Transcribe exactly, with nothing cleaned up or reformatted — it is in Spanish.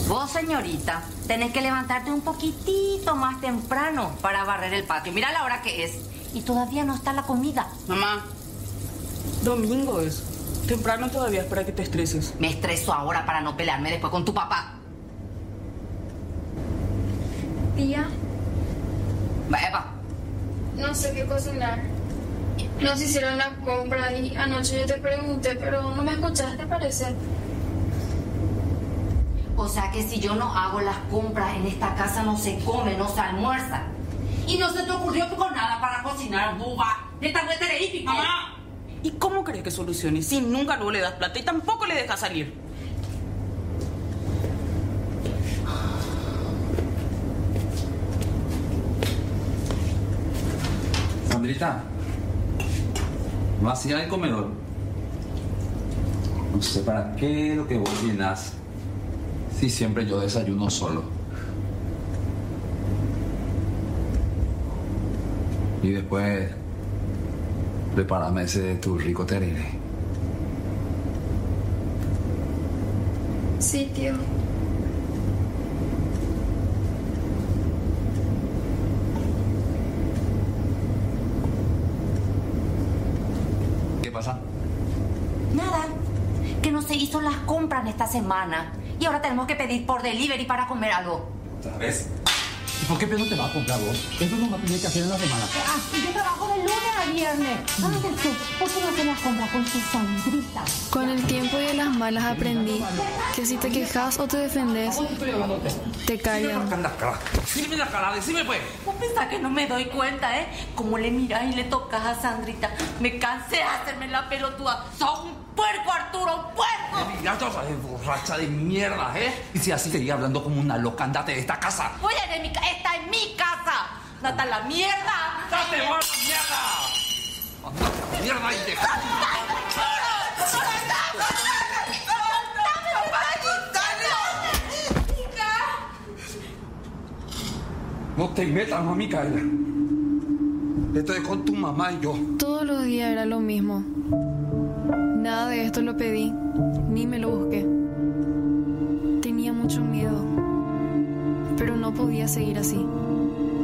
Vos, señorita, tenés que levantarte un poquitito más temprano para barrer el patio. Mira la hora que es. Y todavía no está la comida. Mamá, domingo es. Temprano todavía es para que te estreses. Me estreso ahora para no pelearme después con tu papá. Tía, Va, Eva. no sé qué cocinar. Nos hicieron la compra y anoche yo te pregunté, pero no me escuchaste, parece. O sea que si yo no hago las compras en esta casa no se come, no se almuerza. Y no se te ocurrió con nada para cocinar, buba. De esta huetereífica. ¡Mamá! ¿Y cómo crees que solucione si nunca luego le das plata y tampoco le dejas salir? Sandrita, vacía el comedor. No sé para qué es lo que vos llenás si siempre yo desayuno solo. Y después prepárame ese de tu rico tereré. Sí, tío. ¿Qué pasa? Nada. Que no se hizo las compras en esta semana. Y ahora tenemos que pedir por delivery para comer algo. ¿Otra vez? ¿Y por qué no te vas a comprar vos? Eso no va a tener que hacer en la semana. Ah, yo trabajo de lunes a viernes. Ándese, ¿por qué no hacer las compras con tu Sandrita? Con el tiempo y de las malas aprendí que si te quejas o te defendes, te callan. Decime la cara, decime la cara, decime pues. ¿Vos pensás que no me doy cuenta, eh? Como le mirás y le tocas a Sandrita. Me cansé de hacerme la pelotuda. ¡Sos un puerco, Arturo, un puerco! Ya te vas a ver borracha de mierda, ¿eh? Y si así seguía hablando como una loca, andate de esta casa. Voy a ir de mi casa. ¡Esta es mi casa! ¡Date a la mierda! ¡Date, va a la mierda! ¡Andate a la mierda y deja! No te metas, mami, Micaela. Esto es con tu mamá y yo. Todos los días era lo mismo. Nada de esto lo pedí, ni me lo busqué. Tenía mucho miedo, pero no podía seguir así.